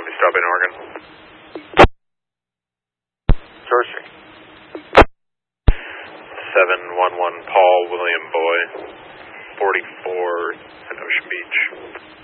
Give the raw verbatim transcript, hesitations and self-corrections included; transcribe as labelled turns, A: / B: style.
A: Coffee Stop in Oregon.
B: Sourcing.
A: seven one one Paul William Boy, forty-four in Ocean Beach.